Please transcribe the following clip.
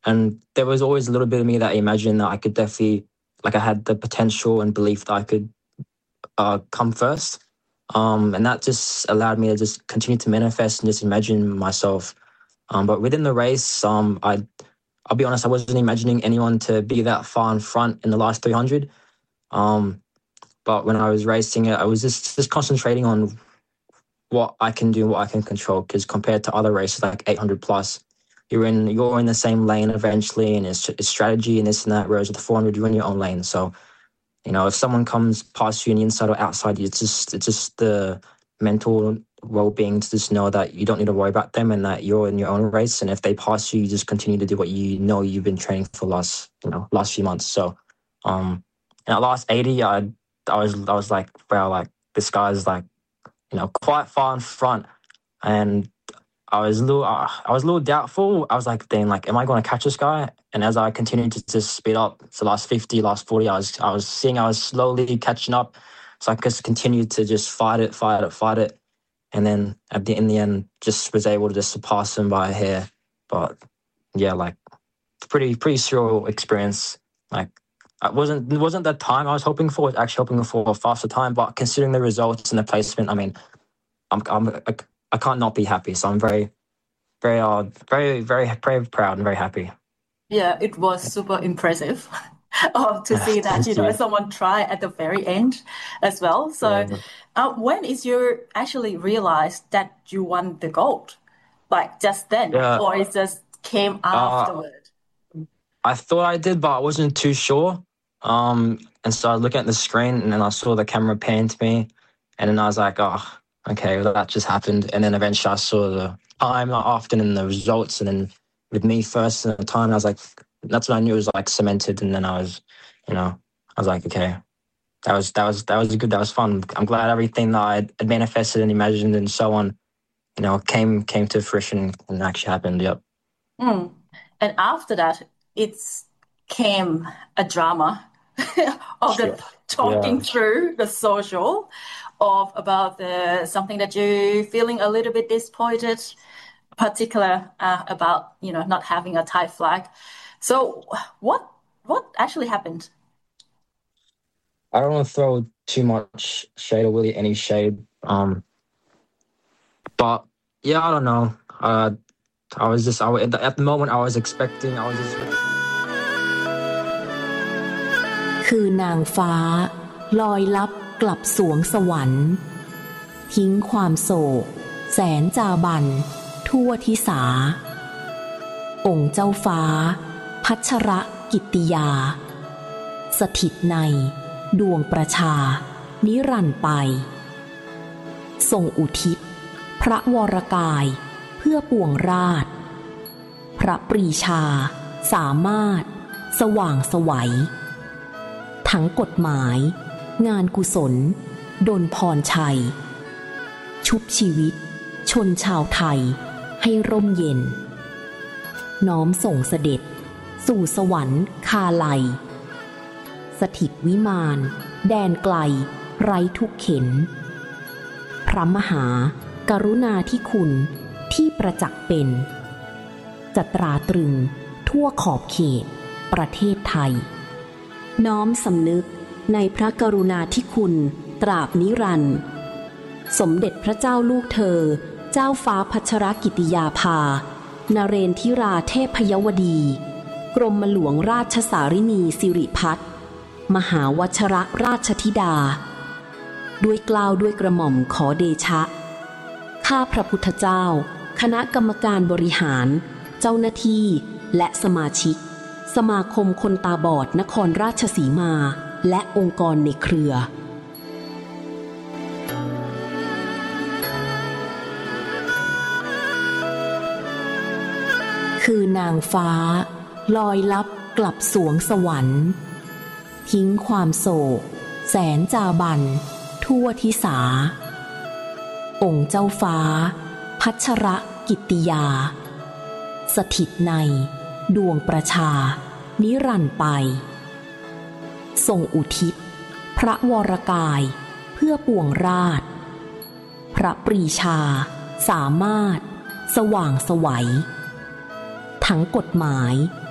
And there was always a little bit of me that imagined that I could definitely, like I had the potential and belief that I could come first. And that just allowed me to just continue to manifest and just imagine myself. But within the race, I'll be honest, I wasn't imagining anyone to be that far in front in the last 300. But when I was racing it, I was just concentrating on what I can do, what I can control. Because compared to other races like 800 plus, you're in the same lane eventually, and it's strategy and this and that. Whereas with the 400, you're in your own lane. So, if someone comes past you on the inside or outside you, it's just the mental well-being to just know that you don't need to worry about them and that you're in your own race. And if they pass you, you just continue to do what you've been training for last few months. So, in the last 80, I was like, wow, like this guy's like, quite far in front, and I was a little doubtful. I was like, then like, am I going to catch this guy? And as I continued to just speed up, so last 50, last 40, I was seeing I was slowly catching up. So I just continued to just fight it. And then in the end, just was able to just surpass him by a hair. But yeah, like pretty surreal experience. Like it wasn't the time I was hoping for. I was actually hoping for a faster time. But considering the results and the placement, I mean, I can't not be happy. So I'm very, very, very, very, very proud and very happy. Yeah, it was super impressive to see that, someone try at the very end as well. So when is you actually realized that you won the gold? Like just then, or it just came afterward? I thought I did, but I wasn't too sure. And so I was looking at the screen and then I saw the camera pan to me and then I was like, oh, okay, well, that just happened. And then eventually I saw the time not often and the results. And then with me first in the time, I was like, that's when I knew it was like cemented. And then I was like, okay, that was good. That was fun. I'm glad everything that I had manifested and imagined and so on, came to fruition and actually happened. Yep. And after that, it came a drama of the talking through the social of about something that you're feeling a little bit disappointed, particular about not having a Thai flag. So what actually happened? I don't want to throw too much shade or really any shade, but yeah, I don't know. At the moment I was expecting. คือนางฟ้าลอยลับกลับสวงสวรรค์ทิ้งความโศกแสนจาบันทั่วทิสาองค์เจ้าฟ้าพัชรกิตติยาสถิตในดวงประชานิรันดร์ไปทรงอุทิศพระวรกายเพื่อปวงราชพระปรีชาสามารถสว่างไสวทั้งกฎหมายงานกุศลดลพรชัยชุบชีวิตชนชาวไทยให้ร่มเย็นน้อมส่งเสด็จสู่สวรรค์คาลัยสถิตวิมานแดนไกลไร้ทุกเข็ญพระมหากรุณาธิคุณที่ประจักษ์เป็นจะตราตรึงทั่วขอบเขตประเทศไทยน้อมสำนึกในพระกรุณาธิคุณตราบนิรันดร์สมเด็จพระเจ้าลูกเธอเจ้าฟ้าพัชรกิติยาภานเรนทิราเทพยวดีกรมหลวงราชสารินีสิริพัฒน์มหาวชรราชธิดาด้วยเกล้าด้วยกระหม่อมขอเดชะข้าพระพุทธเจ้าคณะกรรมการบริหารเจ้าหน้าที่และสมาชิกสมาคมคนตาบอดนครราชสีมาและองค์กรในเครือคือนางฟ้าลอยลับกลับสวงสวรรค์ทิ้งความโศกแสนจาบันทั่วทิสาองค์เจ้าฟ้าพัชรกิตติยาสถิตในดวงประชานิรันดร์ไปทรงอุทิศพระวรกายเพื่อปวงราชพระปรีชาสามารถสว่างไสวทั้งกฎหมาย